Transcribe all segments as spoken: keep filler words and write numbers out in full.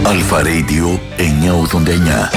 Αλφα Radio εννιακόσια ογδόντα εννιά.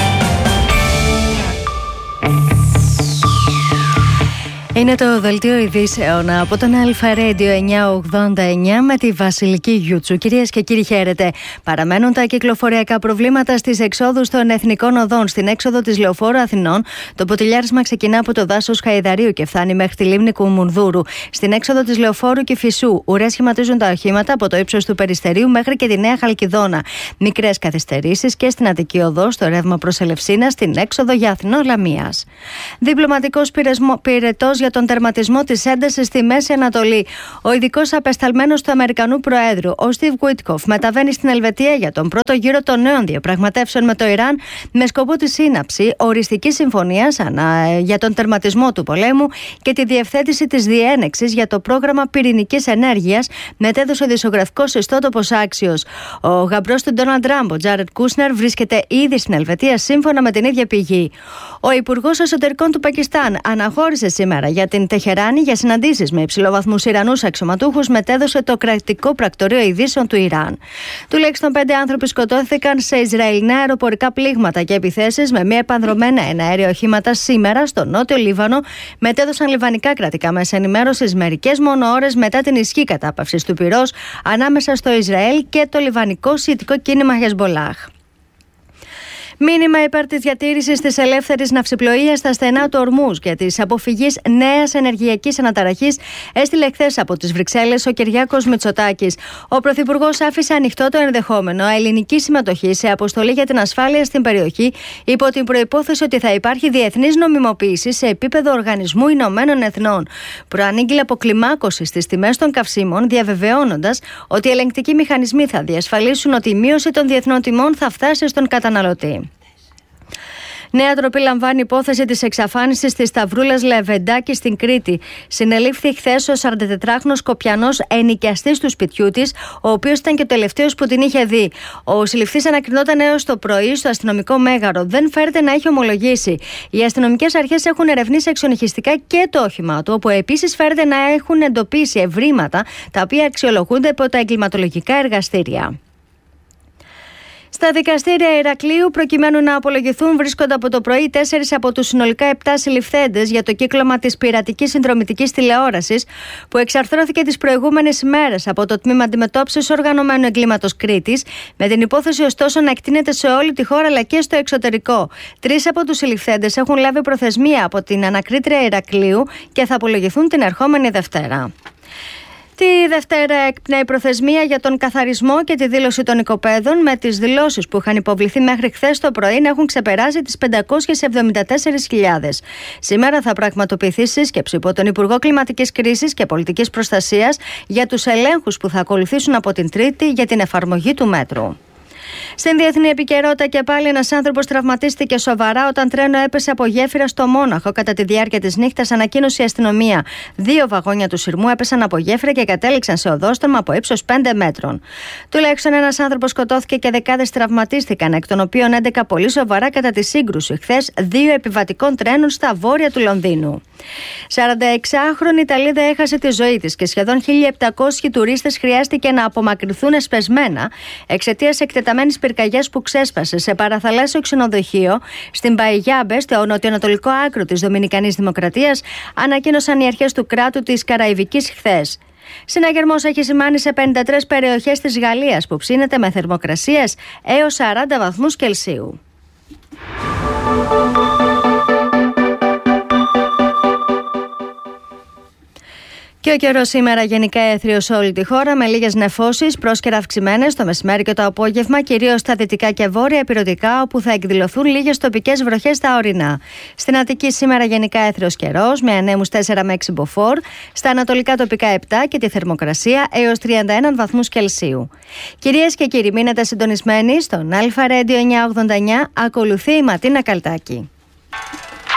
Είναι το δελτίο ειδήσεων από τον Αλφα Radio εννιακόσια ογδόντα εννιά με τη Βασιλική Γιούτσου. Κυρίες και κύριοι, χαίρετε. Παραμένουν τα κυκλοφοριακά προβλήματα στις εξόδους των εθνικών οδών. Στην έξοδο της Λεωφόρου Αθηνών, το ποτηλιάρισμα ξεκινά από το δάσος Χαϊδαρίου και φτάνει μέχρι τη λίμνη Κουμουνδούρου. Στην έξοδο της Λεωφόρου Κηφισού, ουρές σχηματίζουν τα οχήματα από το ύψος του Περιστερίου μέχρι και τη Νέα Χαλκιδόνα. Μικρές καθυστερήσεις και στην Αττική Οδό, στο ρεύμα προς Ελευσίνα, στην έξοδο για Αθηνών Λαμίας. Διπλωματικός πυρετός για τον τερματισμό της έντασης στη Μέση Ανατολή. Ο ειδικός απεσταλμένος του Αμερικανού Προέδρου, ο Στιβ Γουίτκοφ, μεταβαίνει στην Ελβετία για τον πρώτο γύρο των νέων διαπραγματεύσεων με το Ιράν με σκοπό τη σύναψη οριστικής συμφωνίας για τον τερματισμό του πολέμου και τη διευθέτηση της διένεξης για το πρόγραμμα πυρηνικής ενέργειας, μετέδωσε ο ειδησιογραφικός ιστότοπος Άξιος. Ο γαμπρός του Ντόναλντ Τραμπ, ο Τζάρετ Κούσνερ, βρίσκεται ήδη στην Ελβετία σύμφωνα με την ίδια πηγή. Ο Υπουργός Εσωτερικών του Πακιστάν αναχώρησε σήμερα για την Τεχεράνη για συναντήσεις με υψηλοβαθμούς Ιρανούς αξιωματούχους, μετέδωσε το κρατικό πρακτορείο ειδήσεων του Ιράν. Τουλάχιστον πέντε άνθρωποι σκοτώθηκαν σε Ισραηλινά αεροπορικά πλήγματα και επιθέσεις με μη επανδρομένα εναέρια οχήματα σήμερα στο νότιο Λίβανο, μετέδωσαν λιβανικά κρατικά μέσα ενημέρωσης μερικές μόνο ώρες μετά την ισχύ κατάπαυσης του πυρός ανάμεσα στο Ισραήλ και το λιβανικό σιητικό κίνημα Χεσμπολάχ. Μήνυμα υπέρ της διατήρησης της ελεύθερης ναυσιπλοείας στα στενά του Ορμούζ και της αποφυγής νέας ενεργειακής αναταραχής έστειλε χθες από τις Βρυξέλλες ο Κυριάκος Μητσοτάκης. Ο Πρωθυπουργός άφησε ανοιχτό το ενδεχόμενο ελληνική συμμετοχή σε αποστολή για την ασφάλεια στην περιοχή, υπό την προϋπόθεση ότι θα υπάρχει διεθνής νομιμοποίηση σε επίπεδο Οργανισμού Ηνωμένων Εθνών. Προανήγγειλε αποκλιμάκωση στις τιμές των καυσίμων, διαβεβαιώνοντας ότι οι ελεγκτικοί μηχανισμοί θα διασφαλίσουν ότι η μείωση των διεθνών τιμών θα φτάσει στον καταναλωτή. Νέα τροπή λαμβάνει υπόθεση της εξαφάνισης της Σταυρούλας Λεβεντάκη στην Κρήτη. Συνελήφθη χθες ο σαραντατετράχρονος Σκοπιανός ενοικιαστής του σπιτιού της, ο οποίος ήταν και ο τελευταίος που την είχε δει. Ο συλληφθής ανακρινόταν έως το πρωί στο αστυνομικό μέγαρο. Δεν φέρεται να έχει ομολογήσει. Οι αστυνομικές αρχές έχουν ερευνήσει εξονυχιστικά και το όχημά του, όπου επίσης φέρεται να έχουν εντοπίσει ευρήματα τα οποία αξιολογούνται από τα εγκληματολογικά εργαστήρια. Στα δικαστήρια Ηρακλείου, προκειμένου να απολογηθούν, βρίσκονται από το πρωί τέσσερις από τους συνολικά επτά συλληφθέντες για το κύκλωμα της πειρατικής συνδρομητικής τηλεόρασης που εξαρθρώθηκε τις προηγούμενες ημέρες από το Τμήμα Αντιμετώπισης Οργανωμένου Εγκλήματος Κρήτης, με την υπόθεση ωστόσο να εκτείνεται σε όλη τη χώρα αλλά και στο εξωτερικό. Τρεις από τους συλληφθέντες έχουν λάβει προθεσμία από την ανακρίτρια Ηρακλείου και θα απολογηθούν την ερχόμενη Δευτέρα. Τη Δευτέρα εκπνέει προθεσμία για τον καθαρισμό και τη δήλωση των οικοπαίδων, με τις δηλώσεις που είχαν υποβληθεί μέχρι χθες το πρωί να έχουν ξεπεράσει τις πεντακόσιες εβδομήντα τέσσερις χιλιάδες. Σήμερα θα πραγματοποιηθεί σύσκεψη υπό τον Υπουργό Κλιματικής Κρίσης και Πολιτικής Προστασίας για τους ελέγχους που θα ακολουθήσουν από την Τρίτη για την εφαρμογή του μέτρου. Στην διεθνή επικαιρότητα και πάλι ένας άνθρωπος τραυματίστηκε σοβαρά όταν τρένο έπεσε από γέφυρα στο Μόναχο κατά τη διάρκεια της νύχτας, ανακοίνωσε η αστυνομία. Δύο βαγόνια του σειρμού έπεσαν από γέφυρα και κατέληξαν σε οδόστρωμα από ύψος πέντε μέτρων. Τουλάχιστον ένας άνθρωπος σκοτώθηκε και δεκάδες τραυματίστηκαν, εκ των οποίων έντεκα πολύ σοβαρά κατά τη σύγκρουση χθες δύο επιβατικών τρένων στα βόρεια του Λονδίνου. σαρανταεξάχρονη Ιταλίδα έχασε τη ζωή της και σχεδόν χίλια επτακόσιοι τουρίστες χρειάστηκε να απομακρυνθούν εσπεσμένα εξαιτίας εκτεταμένης πυρκαγιάς που ξέσπασε σε παραθαλάσσιο ξενοδοχείο στην Παϊγιάμπε, στο νοτιοανατολικό άκρο της Δομινικανής Δημοκρατίας, ανακοίνωσαν οι αρχές του κράτου της Καραϊβικής χθες. Συναγερμός έχει σημάνει σε πενήντα τρεις περιοχές της Γαλλίας που ψήνεται με θερμοκρασίες έως σαράντα βαθμούς Κελσίου. Και ο καιρός σήμερα γενικά έθριος σε όλη τη χώρα, με λίγες νεφώσεις, πρόσκαιρα αυξημένες το μεσημέρι και το απόγευμα, κυρίως στα δυτικά και βόρεια ηπειρωτικά, όπου θα εκδηλωθούν λίγες τοπικές βροχές στα ορεινά. Στην Αττική σήμερα γενικά έθριος καιρός, με ανέμους τέσσερα με έξι μποφόρ, στα ανατολικά τοπικά επτά και τη θερμοκρασία έως τριάντα ένα βαθμούς Κελσίου. Κυρίες και κύριοι, μείνετε συντονισμένοι στον Αλφα Radio εννιακόσια ογδόντα εννιά, ακολουθεί η Ματίνα Καλτάκη.